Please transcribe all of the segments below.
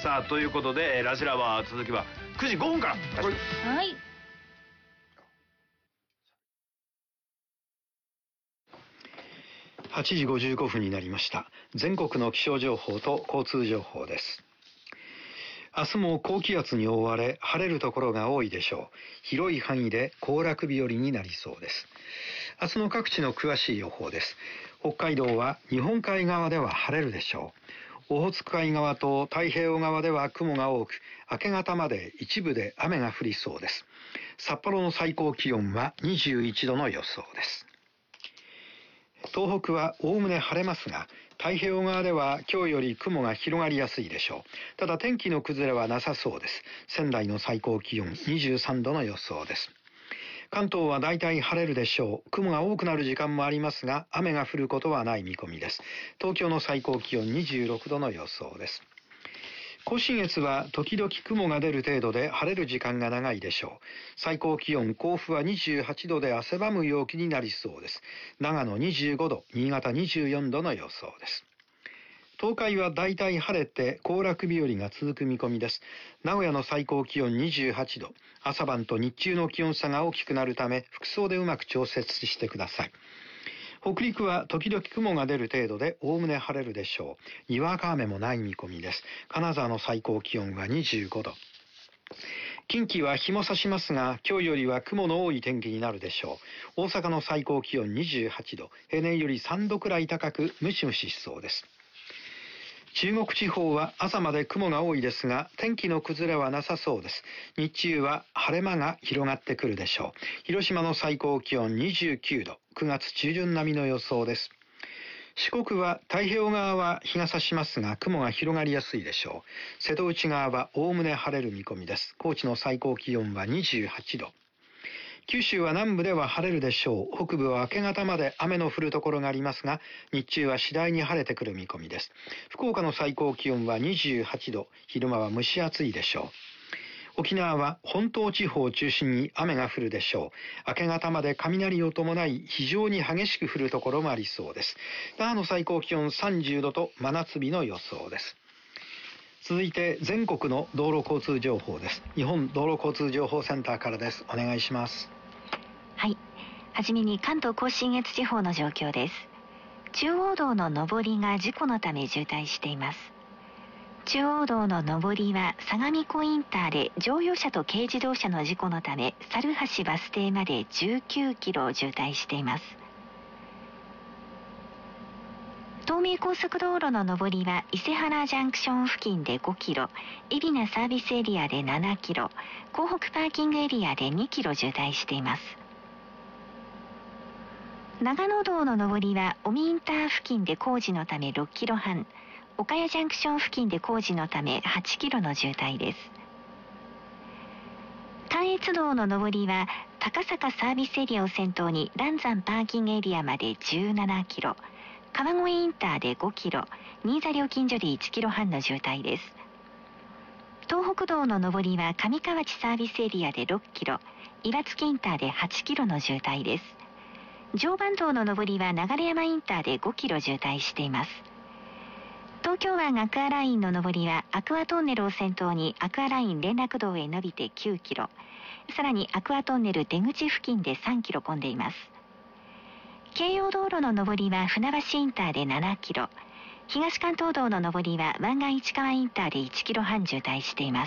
さあということでラジラは続きは9時5分からはい。 8時55分になりました。全国の気象情報と交通情報です。明日も高気圧に覆われ晴れるところが多いでしょう。広い範囲で行楽日和になりそうです。明日の各地の詳しい予報です。北海道は日本海側では晴れるでしょう。オホーツク海側と太平洋側では雲が多く、明け方まで一部で雨が降りそうです。札幌の最高気温は21度の予想です。東北はおおむね晴れますが、太平洋側では今日より雲が広がりやすいでしょう。ただ天気の崩れはなさそうです。仙台の最高気温23度の予想です。関東は大体晴れるでしょう。雲が多くなる時間もありますが、雨が降ることはない見込みです。東京の最高気温26度の予想です。甲信越は時々雲が出る程度で晴れる時間が長いでしょう。最高気温甲府は28度で汗ばむ陽気になりそうです。長野25度、新潟24度の予想です。東海は大体晴れて行楽日和が続く見込みです。名古屋の最高気温28度、朝晩と日中の気温差が大きくなるため服装でうまく調節してください。北陸は時々雲が出る程度でおおむね晴れるでしょう。にわか雨もない見込みです。金沢の最高気温は25度。近畿は日も差しますが、今日よりは雲の多い天気になるでしょう。大阪の最高気温28度、平年より3度くらい高くムシムシしそうです。中国地方は朝まで雲が多いですが、天気の崩れはなさそうです。日中は晴れ間が広がってくるでしょう。広島の最高気温29度、9月中旬並みの予想です。四国は太平洋側は日が差しますが雲が広がりやすいでしょう。瀬戸内側はおおむね晴れる見込みです。高知の最高気温は28度。九州は南部では晴れるでしょう。北部は明け方まで雨の降るところがありますが、日中は次第に晴れてくる見込みです。福岡の最高気温は28度、昼間は蒸し暑いでしょう。沖縄は本島地方を中心に雨が降るでしょう。明け方まで雷を伴い非常に激しく降るところもありそうです。那覇の最高気温30度と真夏日の予想です。続いて全国の道路交通情報です。日本道路交通情報センターからです。お願いします。 はい。はじめに関東甲信越地方の状況です。中央道の上りが事故のため渋滞しています。中央道の上りは相模湖インターで乗用車と軽自動車の事故のため猿橋バス停まで19キロ渋滞しています。東名高速道路の上りは伊勢原ジャンクション付近で5キロ、海老名サービスエリアで7キロ、港北パーキングエリアで2キロ渋滞しています。長野道の上りは尾身インター付近で工事のため6キロ半、岡谷ジャンクション付近で工事のため8キロの渋滞です。関越道の上りは高坂サービスエリアを先頭に嵐山パーキングエリアまで17キロ、川越インターで5キロ、新座料金所で1キロ半の渋滞です。東北道の上りは上河内サービスエリアで6キロ、岩槻インターで8キロの渋滞です。常磐道の上りは流山インターで5キロ渋滞しています。東京湾アクアラインの上りはアクアトンネルを先頭にアクアライン連絡道へ伸びて9キロ、さらにアクアトンネル出口付近で3キロ混んでいます。京葉道路の上りは船橋インターで7キロ、東関東道の上りは湾岸市川インターで1キロ半渋滞しています。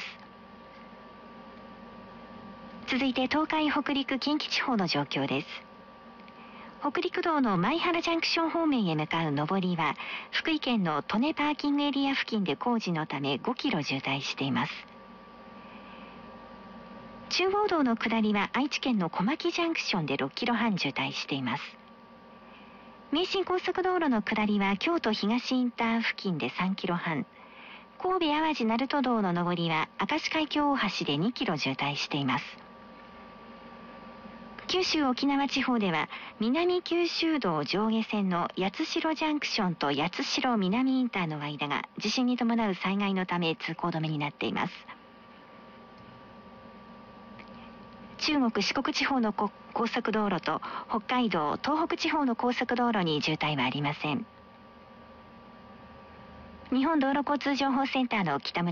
続いて東海北陸近畿地方の状況です。北陸道の舞原ジャンクション方面へ向かう上りは福井県の利根パーキングエリア付近で工事のため5キロ渋滞しています。中央道の下りは愛知県の小牧ジャンクションで6キロ半渋滞しています。名神高速道路の下りは京都東インター付近で3キロ半、神戸淡路鳴門道の上りは明石海峡大橋で2キロ渋滞しています。九州沖縄地方では南九州道上下線の八代ジャンクションと八代南インターの間が地震に伴う災害のため通行止めになっています。中国四国地方の高速道路と北海道東北地方の高速道路に渋滞はありません。日本道路交通情報センターの北村